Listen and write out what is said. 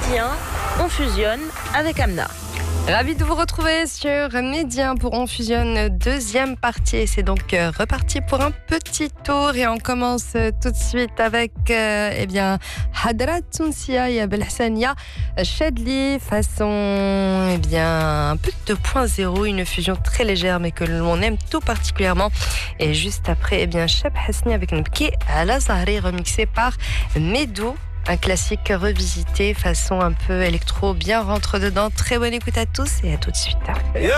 Médien, on fusionne avec Amna. Ravi de vous retrouver sur Médien pour On Fusionne, deuxième partie. C'est donc reparti pour un petit tour et on commence tout de suite avec Hadrat Tounsia et Belhassania Chadli façon un peu 2.0, une fusion très légère mais que l'on aime tout particulièrement. Et juste après Cheb Hasni avec Nbki Ala Zahri remixé par Medou. Un classique revisité façon un peu électro, bien rentre dedans. Très bonne écoute à tous et à tout de suite.